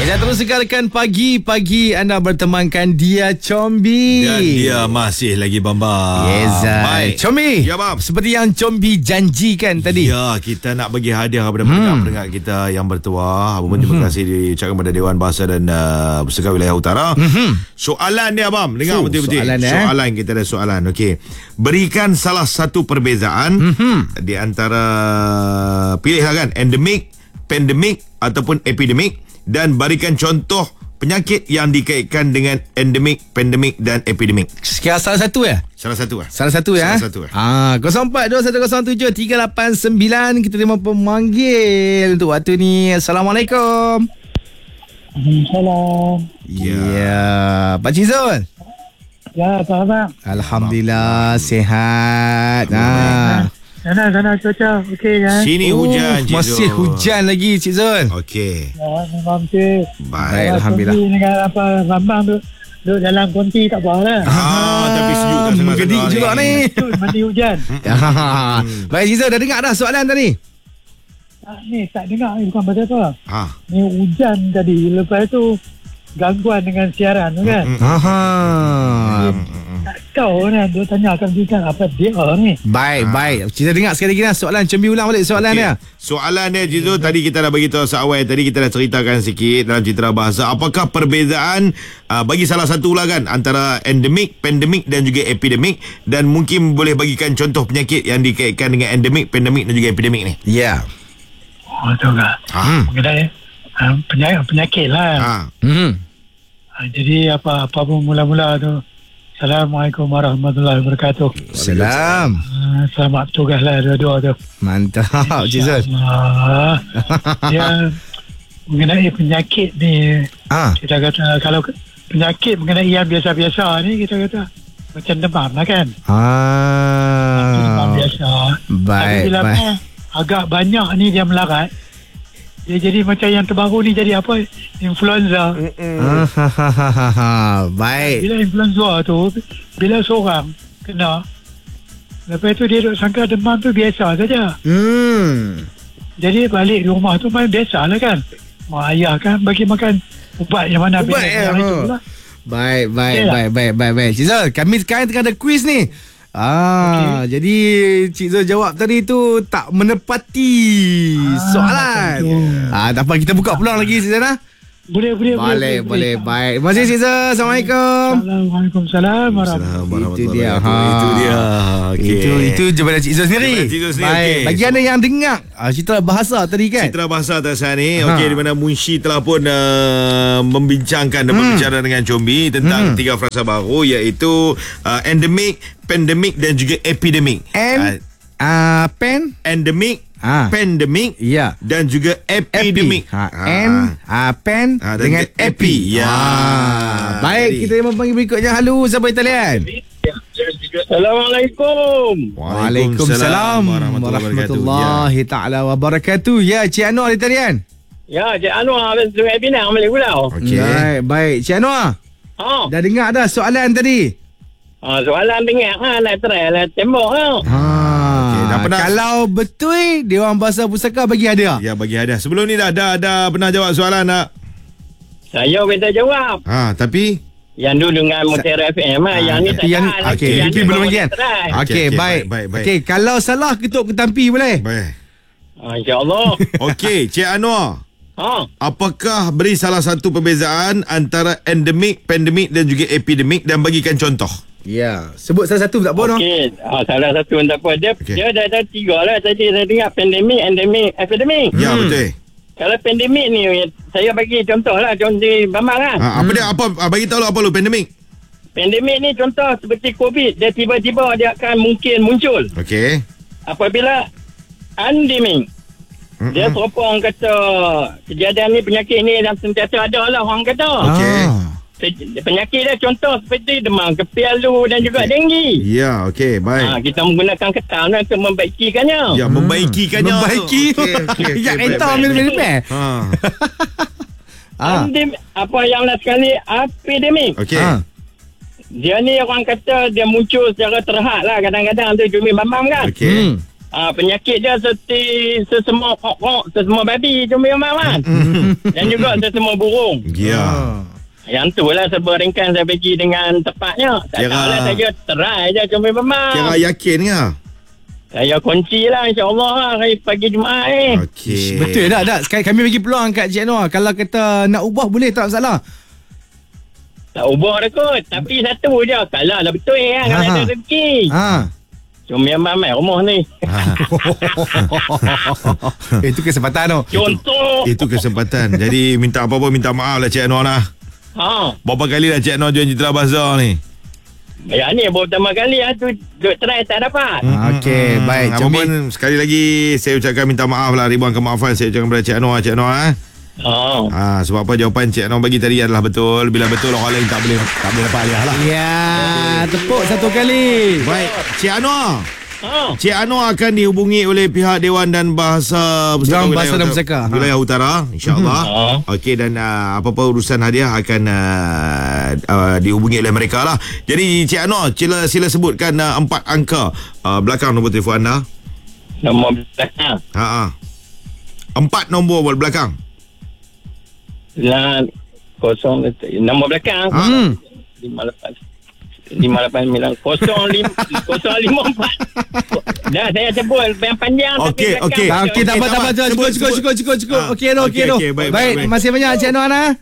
Ya, terus sekarkan pagi anda bertemankan Dia Combi. Dan dia masih lagi Bamba. Baik. Combi. Ya, Bam. Seperti yang Combi janjikan tadi. Ya, kita nak bagi hadiah kepada pendengar-pendengar kita yang bertuah. Apa pun terima kasih diucapkan kepada Dewan Bahasa dan Pusaka Wilayah Utara. Soalan dia, Bam. Dengar betul-betul. Soalan kita ada soalan. Okey. Berikan salah satu perbezaan di antara, pilihlah kan, endemik, pandemik ataupun epidemik, dan berikan contoh penyakit yang dikaitkan dengan endemik, pandemik dan epidemik. Sekian salah satu ya? Salah satu lah. Salah satu ya? Salah satu lah. 0421073899. Kita terima pemanggil untuk waktu ni. Assalamualaikum. Salam. Ya, Pak Cizul. Ya, Pak. Alhamdulillah sihat. Sana cuaca okey kan? Sini hujan, Cik masih Zul. hujan lagi, Cik Zul. Okey. Ya, memang okey. Baik, Alhamdulillah. Konti dengan apa, Rambang duduk dalam konti tak apa lah. Tapi sejuk tak sangat. Gedik juga ni. Mandi hujan. Baik, Cik Zul, dah dengar dah soalan tadi? Ni tak dengar ni, bukan pasal apa. Ni hujan tadi. Lepas tu gangguan dengan siaran tu kan. Tak tahu kan. Dia tanyakan kita apa dia ni. Baik. Kita dengar sekali lagi lah soalan. Combi ulang balik soalan dia. Soalan dia, Cik Zul, tadi kita dah bagi tahu seawal. Tadi kita dah ceritakan sikit dalam citra bahasa. Apakah perbezaan, bagi salah satu lah kan, antara endemik, pandemik dan juga epidemik, dan mungkin boleh bagikan contoh penyakit yang dikaitkan dengan endemik, pandemik dan juga epidemik ni. Ya. Betul tak? Mengenai penyakit lah. Jadi apa pun mula-mula tu. Assalamualaikum warahmatullahi wabarakatuh. Salam. Selamat bertugas lah dua-dua tu. Mantap, Cik Zul. Ya, mengenai penyakit ni, kita kata kalau penyakit mengenai yang biasa-biasa ni, kita kata macam demam lah kan. Demam biasa. Tapi bila agak banyak ni dia melarat, dia jadi macam yang terbaru ni jadi apa? Influenza. Baik. Bila influenza tu, bila seorang kena, lepas tu dia duk sangka demam tu biasa saja. Jadi balik di rumah tu main biasa lah kan. Mak ayah kan bagi makan ubat yang mana ubat yang itu lah. Baik. Cik Zul, kami sekarang tengah ada kuis ni. Jadi Cik Zul jawab tadi tu tak menepati soalan. Tak apa, kita buka peluang lagi, Cik Zul. Boleh. Baik. Terima kasih, Cik Zul. Assalamualaikum. Waalaikumsalam warahmatullahi. Itu dia. Okay. Itu jawapan Cik Zul sendiri. Baik. Bagi anda yang dengar citra bahasa tadi kan. Citra bahasa atas ni. Okey, di mana Munshi telah pun membincangkan dan berbicara dengan Combi tentang tiga frasa baru, iaitu endemik, pandemik dan juga epidemik. Endemik, pandemik, dan juga epidemik. Pen dengan epi. Baik, kita memanggil berikutnya. Halo, siapa Italian? Assalamualaikum. Waalaikumsalam warahmatullahi taala wabarakatuh. Ya, Cik Anwar Italian. Ya, Cik Anwar Sungai Pinang Malik Pulau. Okey. Baik, Cik Anwar. Dah dengar dah soalan tadi? Soalan dengar nak try lah tembok lah. Kalau betul, Dewan Bahasa Pusaka bagi hadiah. Ya, bagi hadiah. Sebelum ni dah pernah jawab soalan tak? Saya minta jawab. Tapi yang dulu dengan Mutiara FM yang ni tak tahan. Okey, belum lagi kan? Okey, baik. Okey, kalau salah ketuk ketampi boleh? Baik. InsyaAllah. Okey, Cik Anwar. Apakah beri salah satu perbezaan antara endemik, pandemik dan juga epidemik, dan bagikan contoh? Ya, sebut salah satu tak apa. Okey, salah satu tak apa. Dia dah tiga lah tadi saya dengar, pandemik, endemik, epidemik. Ya, betul. Kalau pandemik ni, saya bagi contoh lah, contoh Bambang lah. Apa dia? Bagi tahu apa lu pandemik? Pandemik ni contoh seperti COVID, dia tiba-tiba dia akan mungkin muncul. Okey. Apabila endemik, dia serupa orang kata kejadian ni, penyakit ni dan sentiasa ada lah orang kata. Okey. Penyakit dia contoh seperti demam kepialu dan juga denggi. Ya, okey, baik. Kita menggunakan ketam untuk membaikikannya. Ya, membaikikannya. Okey. Ya, ketam ni. Apa yang last sekali, epidemik. Okey. Dia ni orang kata dia muncul secara terhad lah kadang-kadang tu Jumi Bambang kan. Okey. penyakit dia seperti sesama pokok, sesama babi, comel kan. Dan juga sesama burung. Ya. Yang tu lah sebab ringkas saya pergi dengan tepatnya. Tak tahulah saya try je comel memang. Kira yakin ke? Saya kunci lah insyaAllah lah hari pagi Jumaat ni. Okey. Betul tak? Sekarang kami bagi peluang kat Cik Anwar. Kalau kata nak ubah boleh tak masalah? Tak ubah dah kot. Tapi satu je. Kalau lah betul kan. Kalau ada rezeki. Comel mamai rumah ni. Itu kesempatan tu. Contoh. Itu kesempatan. Jadi minta apa-apa minta maaf lah Cik Anwar lah. Berapa kali dah Cik Anwar join Citra Bazaar ni? Ya ni baru pertama kali lah tu duk try tak dapat. Okey, baik. Apa pun sekali lagi saya ucapkan minta maaf lah, ribuan kemaafan saya ucapkan kepada Cik Anwar. Sebab apa jawapan Cik Anwar bagi tadi adalah betul. Bila betul orang lain tak boleh dapat aliah lah. Ya, tepuk satu kali. Baik, Cik Anwar. Cik Anwar akan dihubungi oleh pihak Dewan dan Bahasa Pusaka Wilayah Utara, insya-Allah. Okey, dan apa-apa urusan hadiah akan dihubungi oleh mereka lah. Jadi Cik Anwar, sila sebutkan 4 angka belakang nombor telefon anda. Nombor belakang. 4 nombor belakang. Kosong nombor belakang. 589 054. Dah saya sebut yang panjang. Okey, tak apa. Cukup. Okey, baik. Masih banyak Cik Anwar.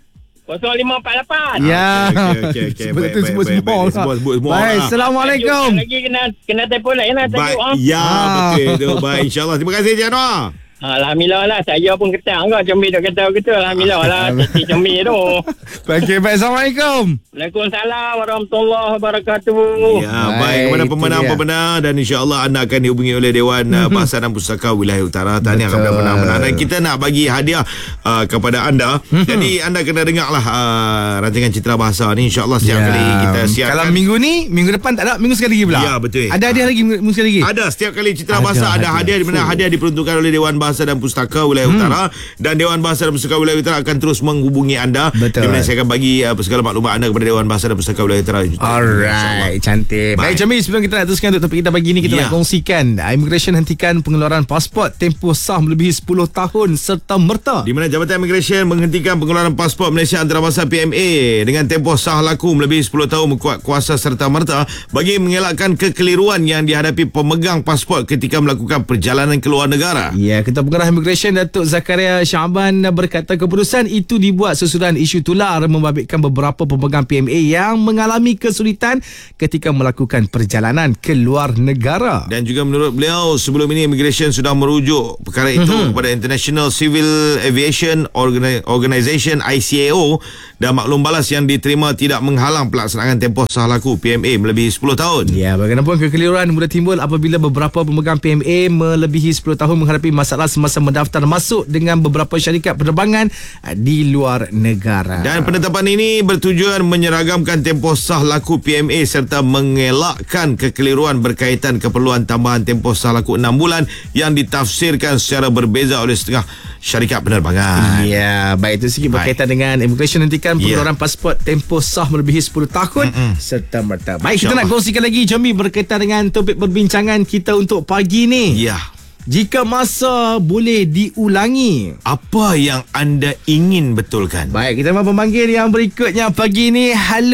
0548. Ya. Okey. Sebut semua. Baik, Assalamualaikum. Lagi kena telefon lain lah tajuk. Ya, betul tu. Baik, insya-Allah. Terima kasih Cik Anwar. Alhamdulillah lah. Saya pun ketang kau comel duk kata begitu. Alhamdulillah lah. Cik comel tu. Okey, baik. Assalamualaikum. Waalaikumsalam warahmatullahi wabarakatuh. Ya, baik. Kepada pemenang-pemenang dan insya-Allah anda akan dihubungi oleh Dewan Bahasa dan Pustaka Wilayah Utara. Tahniah kepada pemenang-pemenang. Dan kita nak bagi hadiah kepada anda. Jadi anda kena dengarlah rancangan Citra Bahasa ni insya-Allah setiap kali kita siarkan. Kalau minggu ni, minggu depan tak ada, minggu sekali lagi pula. Ya, betul. Ada hadiah lagi minggu sekali lagi. Ada setiap kali Citra Bahasa ada hadiah, di mana hadiah diperuntukkan oleh Dewan Bahasa dan Pustaka Wilayah Utara, dan Dewan Bahasa dan Pustaka Wilayah Utara akan terus menghubungi anda. Betul. Di mana saya akan bagi segala maklumat anda kepada Dewan Bahasa dan Pustaka Wilayah Utara. Alright, cantik. Baik, Jamil, sebelum kita nak teruskan untuk topik kita pagi ni, kita nak kongsikan Immigration hentikan pengeluaran pasport tempoh sah melebihi 10 tahun serta merta. Di mana Jabatan Immigration menghentikan pengeluaran pasport Malaysia antarabangsa PMA dengan tempoh sah laku melebihi 10 tahun berkuat kuasa serta merta bagi mengelakkan kekeliruan yang dihadapi pemegang pasport ketika melakukan perjalanan ke luar negara. Ya, Ketua Pengarah Immigration Datuk Zakaria Syaban berkata keputusan itu dibuat sesudah isu tular membabitkan beberapa pemegang PMA yang mengalami kesulitan ketika melakukan perjalanan ke luar negara. Dan juga menurut beliau, sebelum ini Immigration sudah merujuk perkara itu kepada International Civil Aviation Organisation ICAO, dan maklum balas yang diterima tidak menghalang pelaksanaan tempoh sah laku PMA melebihi 10 tahun. Ya, bagaimanapun kekeliruan mudah timbul apabila beberapa pemegang PMA melebihi 10 tahun menghadapi masalah semasa mendaftar masuk dengan beberapa syarikat penerbangan di luar negara. Dan penetapan ini bertujuan menyeragamkan tempoh sah laku PMA serta mengelakkan kekeliruan berkaitan keperluan tambahan tempoh sah laku 6 bulan yang ditafsirkan secara berbeza oleh setengah syarikat penerbangan. Ya, baik, itu sikit berkaitan dengan Immigration hentikan pengeluaran pasport tempoh sah melebihi 10 tahun serta merta. Baik, kita nak kongsikan lagi Jami berkaitan dengan topik perbincangan kita untuk pagi ni. Ya. Jika masa boleh diulangi, apa yang anda ingin betulkan? Baik, kita mahu memanggil yang berikutnya pagi ni.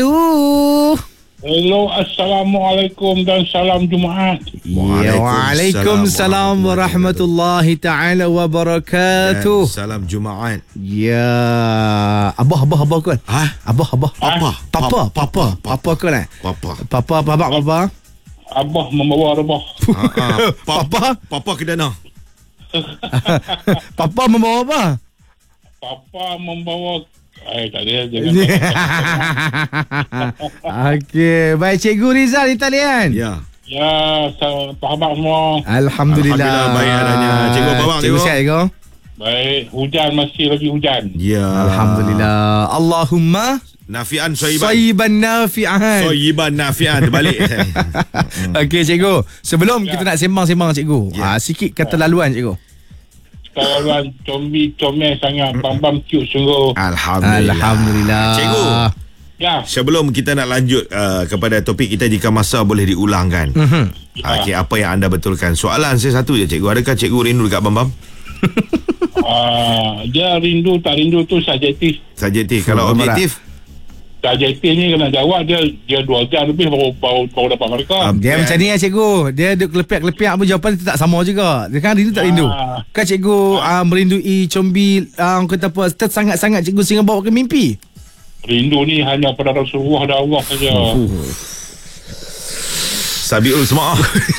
Halo. Assalamualaikum dan salam Jumaat. Waalaikumsalam warahmatullahi ta'ala wabarakatuh. Salam Jumaat. Ya, Abah kan? Abah. Papa kan? Papa. Abah membawa rebah. Papa ke dana? Papa membawa apa? Papa membawa tak ada. Okey, baik, Cikgu Rizal di talian. Ya, sahabat semua. Alhamdulillah. Baik adanya. Cikgu apa bang? Cikgu sihat, Cikgu? Baik, hujan masih lagi hujan. Ya. Alhamdulillah. Allahumma nafi'an soyiban. Soyiban nafi'an. Terbalik. Okey, Cikgu. Sebelum kita nak sembang-sembang, Cikgu, sikit kata laluan, Cikgu. Laluan comel sangat. Bam cute sungguh. Alhamdulillah. Cikgu, Ya. Sebelum kita nak lanjut kepada topik kita, jika masa boleh diulangkan. Okey, apa yang anda betulkan? Soalan saya satu je, cikgu. Adakah cikgu rindu dekat Bam? Dia rindu tak rindu tu subjektif. Kalau objektif? Subjektif ni kena jawab, dia 2 jam lebih baru dapat mereka. Dia macam ni lah cikgu. Dia duk kelepiak-kelepiak pun jawapan tak sama juga. Dia kan rindu tak rindu? Kan cikgu merindui combi kata apa, sangat-sangat cikgu sehingga bawa ke mimpi? Rindu ni hanya pada Rasulullah dan Allah saja. Sabiul Semua.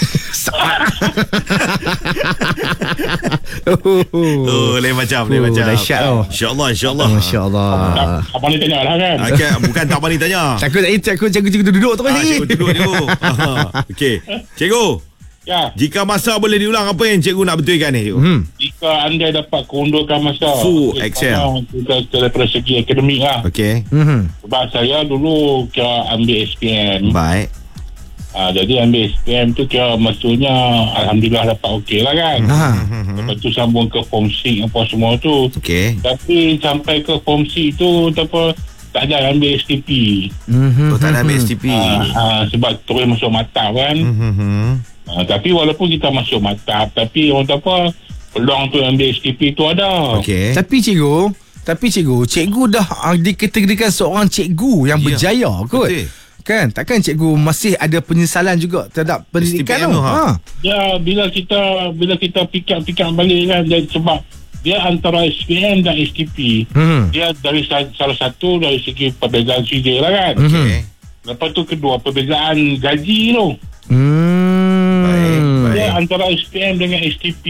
Lain macam. Dahsyat tau. InsyaAllah. Masya-Allah. Tak pandai tanya lah kan. Okay, bukan tak pandai tanya. Cikgu duduk terus ni. Cikgu duduk cikgu. Okey. Cikgu. Ya. Jika masa boleh diulang, apa yang cikgu nak betulkan ni, cikgu? Jika anda dapat keundukan masa excel. Kita daripada segi akademik lah. Okey. Sebab saya dulu kira ambil SPM. Baik. Jadi ambil SPM tu kira maksudnya alhamdulillah dapat okey lah kan. Lepas tu sambung ke form 6 apa semua tu. Okey. Tapi sampai ke form 6 tu tak ada ambil STP. Tak ada ambil STP. Sebab terus masuk matap kan. Tapi walaupun kita masuk matap, tapi orang kata apa, peluang tu ambil STP tu ada. Okey. Tapi cikgu dah dikategorikan seorang cikgu yang berjaya kot. Betul. Kan? Takkan cikgu masih ada penyesalan juga terhadap pendidikan tu? Ya, bila kita fikir balik kan, dan sebab dia antara SPM dan STP, dia dari salah satu dari segi perbezaan CJ lah kan. Lepas tu kedua, perbezaan gaji tu. Dia antara SPM dengan STP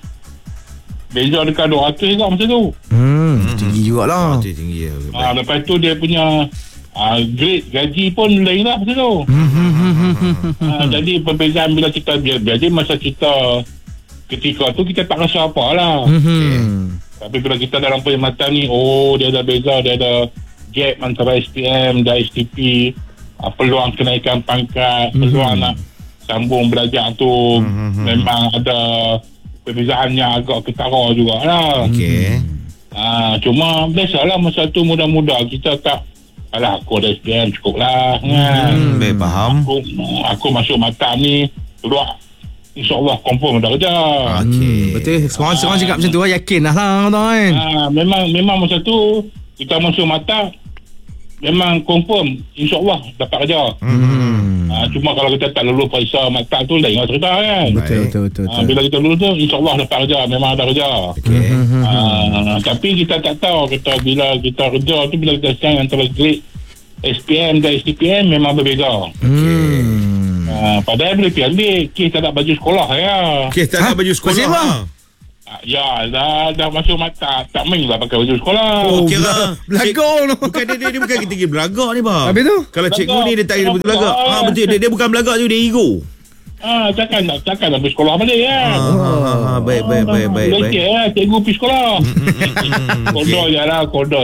beza dekat 200 juga macam tu. Tinggi jugalah. Tinggi. Lepas tu dia punya grade gaji pun lain lah macam tu. Jadi perbezaan bila kita jadi masa kita ketika tu kita tak rasa apa lah. Tapi bila kita dalam perkhidmatan ni, dia ada beza, dia ada gap antara SPM dan STP. Peluang kenaikan pangkat, peluang nak sambung belajar tu memang ada perbezaan yang agak ketara jugalah. Cuma biasalah masa tu muda-muda kita tak, alah aku ada SPM cukup lah kan. Faham. Aku masuk mata ni keluar, InsyaAllah confirm dah kerja. Betul. Seorang cakap macam tu lah, yakin lah kan. Memang masa tu kita masuk mata memang confirm InsyaAllah dapat kerja. Cuma kalau kita tak lulus periksa mata tu lain lah cerita kan. Betul. Bila kita lulus tu InsyaAllah dapat kerja, memang ada kerja. Tapi kita tak tahu kita bila kita kerja tu, bila kita sign antara grade SPM dan STPM memang berbeza. Padahal boleh pergi ambil kes tak ada baju sekolah ya. Kes tak ada baju sekolah. Ya, dah masuk mata, tak main lah pakai baju sekolah. Kira belagak tu. Bukan dia bukan kita pergi belagak ni bang. Habis tu? Kalau cikgu ni dia tak kira betul belagak. Betul, dia bukan belagak tu, dia ego. Takkan nak pergi sekolah balik kan. Baik. Ya, cikgu pergi sekolah. Kodor je lah. Kodor.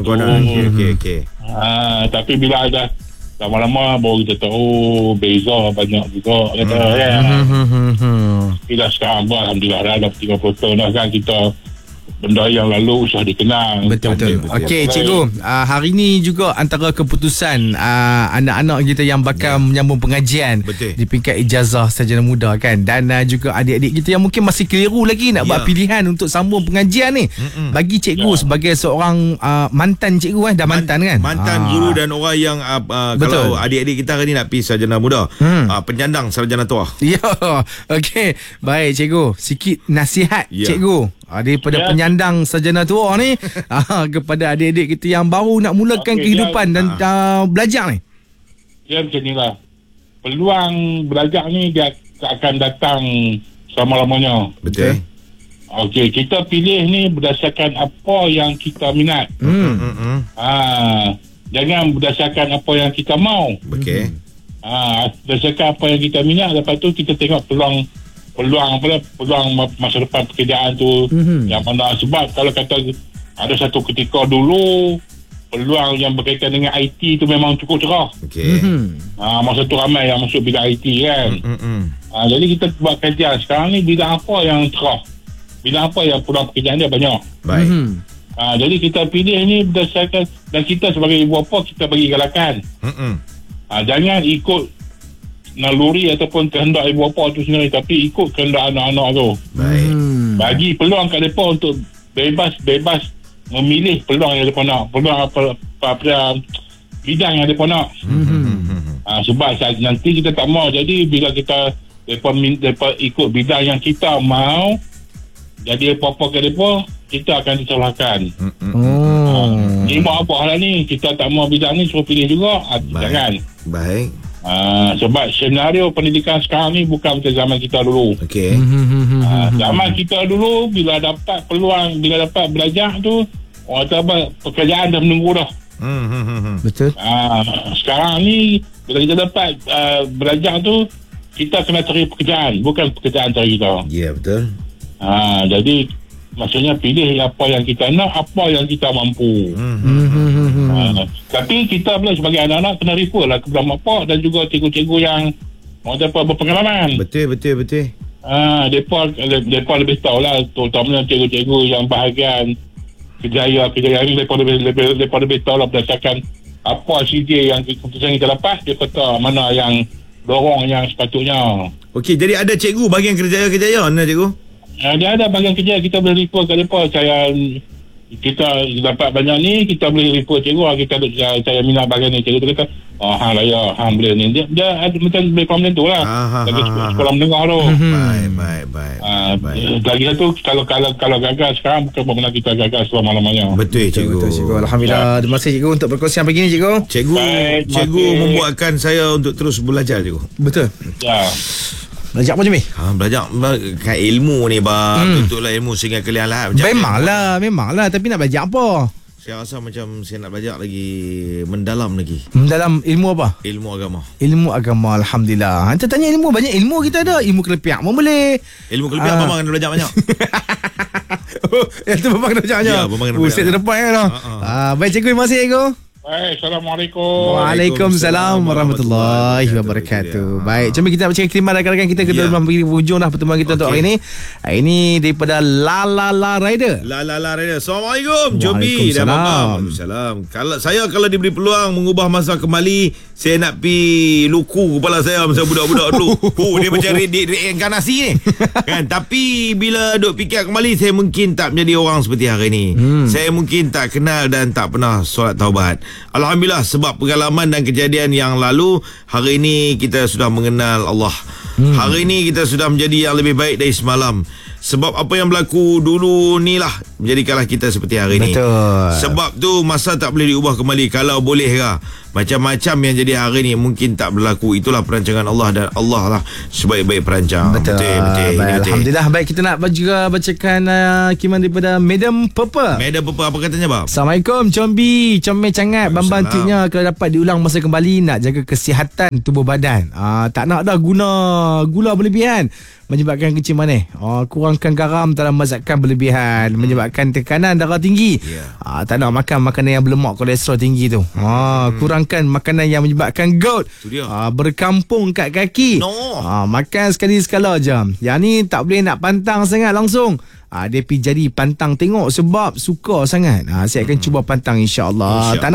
Okey. Tapi bila ada lama-lama baru kita tahu beza banyak juga kata kan. Kita sekarang alhamdulillah dah 30 tahun dah kan, kita benda yang lalu usah dikenang. Betul. Okey cikgu, hari ni juga antara keputusan anak-anak kita yang bakal menyambung pengajian di peringkat ijazah sarjana muda kan, dan juga adik-adik kita yang mungkin masih keliru lagi nak buat pilihan untuk sambung pengajian ni. Bagi cikgu sebagai seorang mantan cikgu dah mantan kan, mantan guru dan orang yang kalau adik-adik kita hari ni nak pergi sarjana muda, penyandang sarjana tua. Ya. Okey, baik cikgu, sikit nasihat cikgu daripada penyandang sarjana tua ni kepada adik-adik kita yang baru nak mulakan kehidupan dan belajar ni. Ya macam ni lah, peluang belajar ni dia akan datang selama-lamanya. Betul. Okey, kita pilih ni berdasarkan apa yang kita minat. Jangan berdasarkan apa yang kita mau. Okey. Berdasarkan apa yang kita minat, lepas tu kita tengok peluang masa depan pekerjaan tu yang mana. Sebab kalau kata ada satu ketika dulu peluang yang berkaitan dengan IT tu memang cukup cerah. Masa tu ramai yang masuk bidang IT kan. Jadi kita buat kajian sekarang ni bidang apa yang cerah, bidang apa yang peluang pekerjaan dia banyak. Baik. Jadi kita pilih ni berdasarkan, dan kita sebagai ibu bapa kita bagi galakan. Jangan ikut naluri ataupun kehendak ibu bapa tu sendiri, tapi ikut kehendak anak-anak tu. Baik. Bagi peluang kat mereka untuk bebas memilih peluang yang mereka nak, peluang apa bidang yang mereka nak. Sebab nanti kita tak mau, jadi bila kita mereka ikut bidang yang kita mau, jadi apa-apa ke mereka, kita akan disalahkan. Ni mau apa lah ni, kita tak mau bidang ni, suruh pilih juga. Jangan. Baik. Sebab senario pendidikan sekarang ni bukan macam zaman kita dulu. Okey. Zaman kita dulu, bila dapat peluang, bila dapat belajar tu, orang kata pekerjaan dah menunggu dah. Betul. Sekarang ni bila kita dapat belajar tu, kita kena cari pekerjaan, bukan pekerjaan cari kita. Ya, betul. Jadi maksudnya pilih apa yang kita nak, apa yang kita mampu. Tapi kita pula sebagai anak-anak kena refer lah kepada mak pak dan juga cikgu-cikgu yang berpengalaman. Betul. Mereka lebih tahu lah, terutamanya cikgu-cikgu yang bahagian kejayaan ni, mereka lebih tahu lah berdasarkan apa CJ yang keputusan kita dapat, dia kata mana yang dorong yang sepatutnya. Okey, jadi ada cikgu bahagian kejayaan lah cikgu? Dia ada bahagian kerja, kita boleh refer ke mereka. Kita dapat banyak ni, kita boleh refer cikgu, saya minat bahagian ni, cikgu tu kata hang boleh ni, dia ada macam lebih faham macam tu lah. Bagi sekolah menengah tu. Baik. Lagi satu, kalau gagal sekarang, bukan bermakna kita gagal selama-lamanya. Betul cikgu. Alhamdulillah. Terima kasih cikgu untuk perkongsian pagi ni cikgu. Cikgu membuatkan saya untuk terus belajar cikgu. Betul. Ya. Belajar apa je Mi? Belajar kan ilmu ni Betullah ilmu sehingga kalian lah. Memanglah. Tapi nak belajar apa? Saya rasa macam saya nak belajar lagi mendalam lagi. Mendalam ilmu apa? Ilmu agama. Ilmu agama. Alhamdulillah. Anda tanya ilmu, banyak ilmu kita ada. Ilmu kelepiak pun boleh. Ilmu kelepiak Abang kena belajar banyak. Yang tu Abang kena belajar banyak. Ya, Abang kena belajar. Set terdepan kan. Baik cikgu, terima kasih cikgu. Assalamualaikum. Waalaikumsalam warahmatullahi wabarakatuh. Baik, jom kita nak baca khidmat rakan-rakan kita ke dalam hujung dah pertemuan kita untuk hari ini. Hari ini daripada La Rider. Assalamualaikum Jobi dan Abang. Waalaikumsalam. Kalau diberi peluang mengubah masa kembali, saya nak pi luku kepala saya masa budak-budak dulu. Dia macam reinkarnasi ni. Kan, tapi bila duk fikir kembali, saya mungkin tak menjadi orang seperti hari ini. Saya mungkin tak kenal dan tak pernah solat taubat. Alhamdulillah, sebab pengalaman dan kejadian yang lalu, hari ini kita sudah mengenal Allah. Hari ini kita sudah menjadi yang lebih baik dari semalam. Sebab apa yang berlaku dulu ni lah menjadikanlah kita seperti hari ini. Sebab tu masa tak boleh diubah kembali. Kalau boleh lah, macam-macam yang jadi hari ni mungkin tak berlaku. Itulah perancangan Allah, dan Allah lah sebaik-baik perancang. Betul. Alhamdulillah. Baik, kita nak juga bacakan kiman daripada Madam Purple. Apa katanya bang? Assalamualaikum Combi, comel cangat. Bambang tipnya kalau dapat diulang masa kembali, nak jaga kesihatan tubuh badan. Tak nak dah guna gula berlebihan, menyebabkan kencing manis. Kurangkan garam dalam masakan berlebihan, menyebabkan tekanan darah tinggi. Tak nak makan makanan yang berlemak, kolesterol tinggi tu. Kurangkan makanan yang menyebabkan gout, berkampung kat kaki. Makan sekali sekala je. Yang ni tak boleh nak pantang sangat langsung. Dia pergi jadi pantang tengok sebab suka sangat. Saya akan cuba pantang insya-Allah. Tak nak